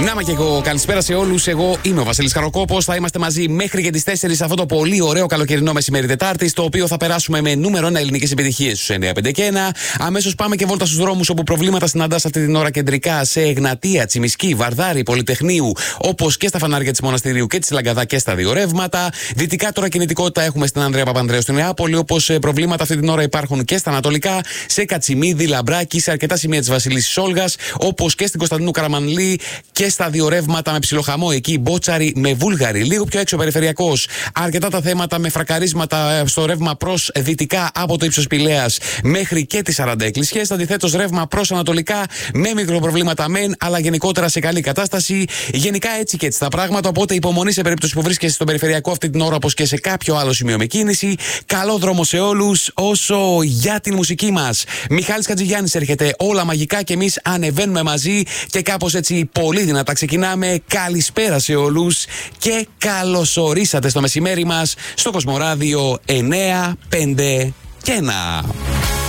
Να μα και εγώ, καλησπέρα σε όλους. Εγώ είμαι ο Βασίλης Καροκόπος. Θα είμαστε μαζί μέχρι και τις 4 αυτό το πολύ ωραίο καλοκαιρινό μεσημέρι Τετάρτης, το οποίο θα περάσουμε με νούμερο 1 ελληνικές επιτυχίες στους 9, 5 και 1. Αμέσως πάμε και βόλτα στους δρόμους, όπου προβλήματα συναντάς αυτή την ώρα κεντρικά σε Εγνατία, Τσιμισκή, Βαρδάρη, Πολυτεχνείου, όπως και στα φανάρια της Μοναστηρίου και της Λαγκαδά και στα δύο ρεύματα. Δυτικά τώρα κινητικότητα έχουμε στην Ανδρέα Παπανδρέου στην Νεάπολη, όπως προβλήματα αυτή την ώρα υπάρχουν και στα ανατολικά, σε Κατσιμίδη, Λαμπράκη, σε αρκετά σημεία της Βασιλίσσης Όλγας, όπως και στην Κωνσταντινού Καραμανλή και στα δύο ρεύματα με ψιλοχαμό εκεί, Μπότσαρη με Βούλγαρη. Λίγο πιο έξω περιφερειακός. Αρκετά τα θέματα με φρακαρίσματα στο ρεύμα προς δυτικά από το ύψος Πηλαίας μέχρι και τις 40 εκκλησιές. Αντιθέτως, ρεύμα προς ανατολικά με μικροπροβλήματα μεν, αλλά γενικότερα σε καλή κατάσταση. Γενικά έτσι και έτσι τα πράγματα. Οπότε υπομονή σε περίπτωση που βρίσκεσαι στο περιφερειακό αυτή την ώρα, όπως και σε κάποιο άλλο σημείο με κίνηση. Καλό δρόμο σε όλους. Όσο για την μουσική μας, Μιχάλης Χατζηγιάννης έρχεται, όλα μαγικά, και εμείς ανεβαίνουμε μαζί και κάπως έτσι πολύ δυνατά ξεκινάμε. Καλησπέρα σε όλους και καλωσορίσατε στο μεσημέρι μας στο Κοσμοράδιο 9, 5 και 1.